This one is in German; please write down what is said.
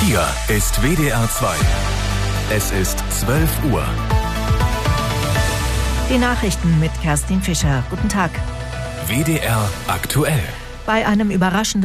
Hier ist WDR 2. Es ist 12 Uhr. Die Nachrichten mit Kerstin Fischer. Guten Tag. WDR aktuell. Bei einem überraschenden